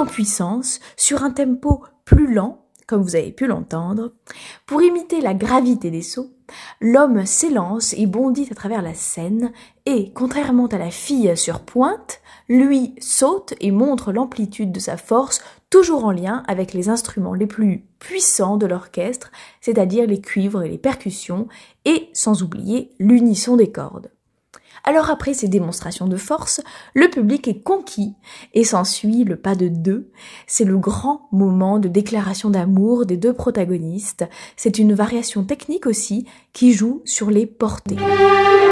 en puissance sur un tempo plus lent, comme vous avez pu l'entendre. Pour imiter la gravité des sauts, l'homme s'élance et bondit à travers la scène et, contrairement à la fille sur pointe, lui saute et montre l'amplitude de sa force, toujours en lien avec les instruments les plus puissants de l'orchestre, c'est-à-dire les cuivres et les percussions, et sans oublier l'unisson des cordes. Alors après ces démonstrations de force, le public est conquis et s'ensuit le pas de deux. C'est le grand moment de déclaration d'amour des deux protagonistes. C'est une variation technique aussi qui joue sur les portées.